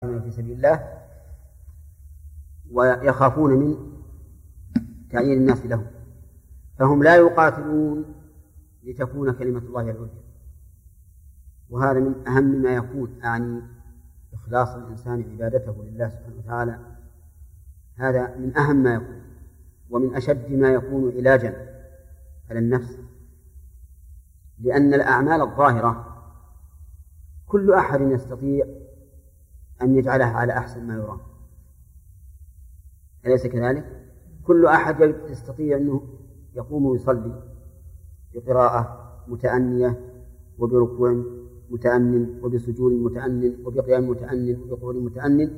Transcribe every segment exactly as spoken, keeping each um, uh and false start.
في سبيل الله ويخافون من تعيين الناس لهم، فهم لا يقاتلون لتكون كلمة الله العليا، وهذا من أهم ما يكون، أعني إخلاص الإنسان عبادته لله سبحانه وتعالى، هذا من أهم ما يكون ومن أشد ما يكون علاجا على النفس، لأن الأعمال الظاهرة كل أحد يستطيع أن يجعلها على أحسن ما يرام، أليس كذلك؟ كل أحد يستطيع أنه يقوم ويصلي بقراءة متأنية وبركوع متأنن وبسجود متأنن وبقيام متأنن وبقعود متأنن،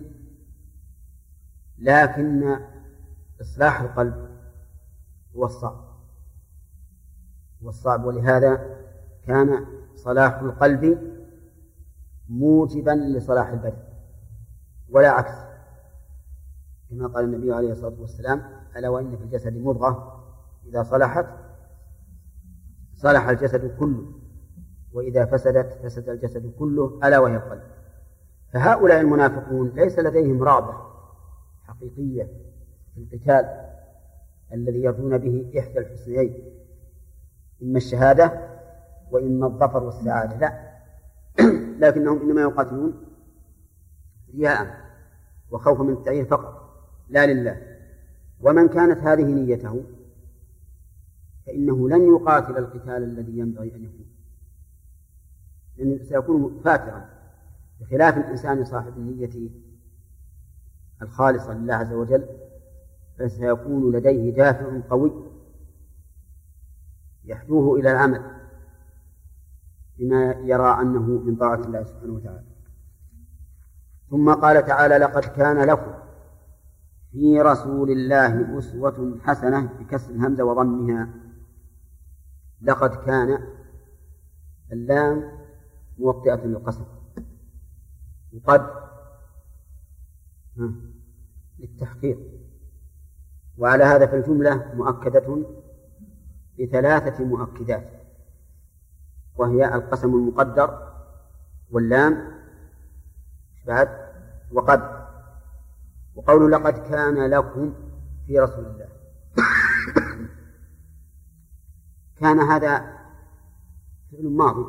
لكن إصلاح القلب هو الصعب والصعب ولهذا كان صلاح القلب موجبا لصلاح البدن ولا عكس، كما قال النبي عليه الصلاة والسلام: ألا وإن في الجسد مضغة إذا صلحت صلح الجسد كله وإذا فسدت فسد الجسد كله ألا وهي القلب. فهؤلاء المنافقون ليس لديهم رغبة حقيقية في القتال الذي يرجون به إحدى الحسنيين، إما الشهادة وإما الظفر والسعادة، لا لكنهم إنما يقاتلون رياء وخوفا من التعيين فقط لا لله. ومن كانت هذه نيته فإنه لن يقاتل القتال الذي ينبغي أن يكون، لأنه سيكون فاترا، بخلاف الإنسان صاحب النية الخالصة لله عز وجل فسيكون لديه دافع قوي يحدوه إلى العمل بما يرى أنه من طاعة الله سبحانه وتعالى. ثم قال تعالى: لقد كان لكم في رسول الله أسوة حسنة، بكسر الهمزة وضمها. لقد كان، اللام موطئة للقسم، وقد للتحقيق، وعلى هذا فالجملة مؤكدة بثلاثة مؤكدات، وهي القسم المقدر واللام بعد وقد. وقول لقد كان لكم في رسول الله كان هذا فعل ماضي،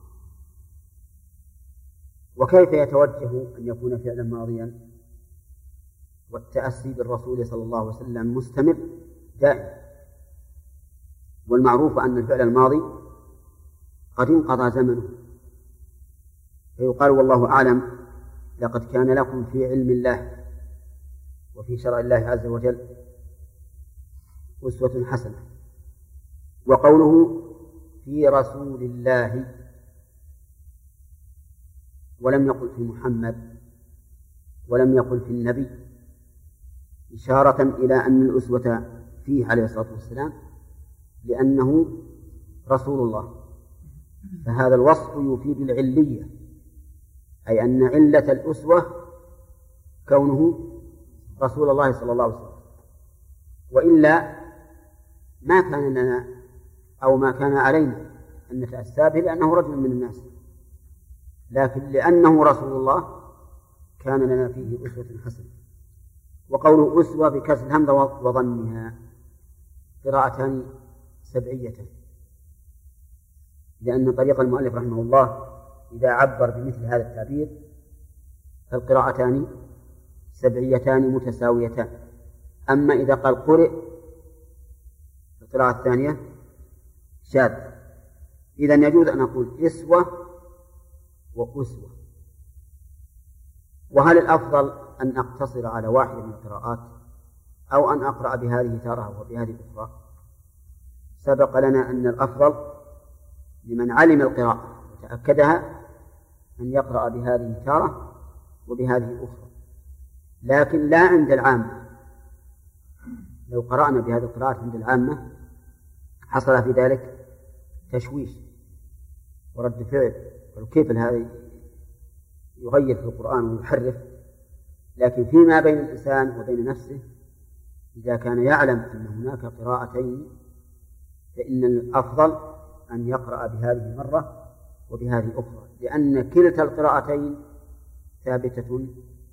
وكيف يتوجه أن يكون فعلا ماضيا والتأسي بالرسول صلى الله عليه وسلم مستمر دائم؟ والمعروف أن الفعل الماضي قد انقضى زمنه، فيقال والله أعلم: لقد كان لكم في علم الله وفي شرع الله عز وجل أسوة حسنة. وقوله في رسول الله ولم يقل في محمد ولم يقل في النبي، إشارة إلى أن الأسوة فيه عليه الصلاة والسلام لأنه رسول الله، فهذا الوصف يفيد العلية، أي أن علة الأسوة كونه رسول الله صلى الله عليه وسلم، وإلا ما كان لنا أو ما كان علينا أن نتأسى به لأنه رجل من الناس، لكن لأنه رسول الله كان لنا فيه أسوة حسنة. وقوله أسوة بكسر الهمزة وضمها قراءتان سبعية، لأن طريق المؤلف رحمه الله إذا عبر بمثل هذا التعبير فالقراءتان سبعيتان متساويتان. أما إذا قال قرئ القراءة الثانية شاذ. إذن يجوز أن أقول إسوة وأسوة. وهل الأفضل أن أقتصر على واحدة من القراءات أو أن أقرأ بهذه تارة وبهذه أخرى؟ سبق لنا أن الأفضل لمن علم القراءة وتأكدها أن يقرأ بهذه تارة وبهذه أخرى، لكن لا عند العامة. لو قرأنا بهذه القراءات عند العامة حصل في ذلك تشويش ورد فعل، وكيف هذا يغير في القرآن ويحرف. لكن فيما بين الإنسان وبين نفسه إذا كان يعلم أن هناك قراءتين فإن الأفضل أن يقرأ بهذه مرة وبهذه أخرى، لأن كلتا القراءتين ثابتة